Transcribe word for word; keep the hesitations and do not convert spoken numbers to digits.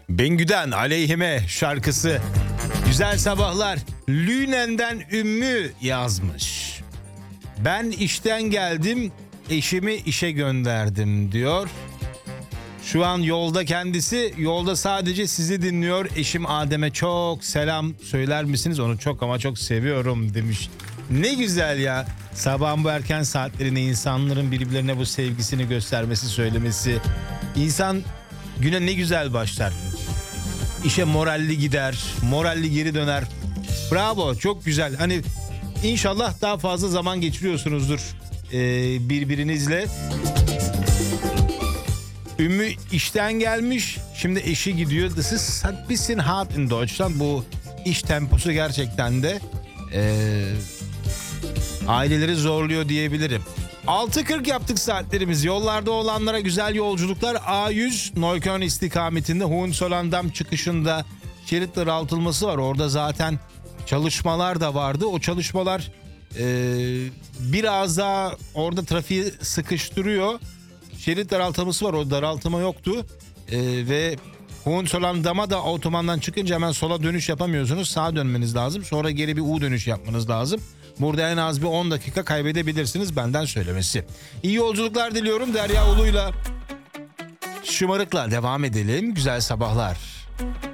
Bengü'den Aleyhime şarkısı. Güzel sabahlar. Lünen'den Ümmü yazmış. Ben işten geldim, eşimi işe gönderdim diyor. Şu an yolda kendisi, yolda sadece sizi dinliyor. Eşim Adem'e çok selam söyler misiniz? Onu çok ama çok seviyorum demiş. Ne güzel ya. Sabahın bu erken saatlerinde insanların birbirlerine bu sevgisini göstermesi, söylemesi. İnsan güne ne güzel başlar. İşe moralli gider, moralli geri döner. Bravo, çok güzel. Hani inşallah daha fazla zaman geçiriyorsunuzdur e, birbirinizle. Ümmü işten gelmiş, şimdi eşi gidiyor. This is ein bisschen hart in Deutschland. Bu iş temposu gerçekten de e, aileleri zorluyor diyebilirim. altı kırk yaptık saatlerimiz. Yollarda olanlara güzel yolculuklar. A yüz Neukölln istikametinde Hohenzollern çıkışında şerit daraltılması var. Orada zaten çalışmalar da vardı. O çalışmalar e, biraz daha orada trafiği sıkıştırıyor. Şerit daraltılması var. O daraltma yoktu. E, ve Hohenzollern'dama da otobandan çıkınca hemen sola dönüş yapamıyorsunuz. Sağa dönmeniz lazım. Sonra geri bir U dönüş yapmanız lazım. Burada en az bir on dakika kaybedebilirsiniz, benden söylemesi. İyi yolculuklar diliyorum. Derya Ulu'yla Şımarık'la devam edelim. Güzel sabahlar.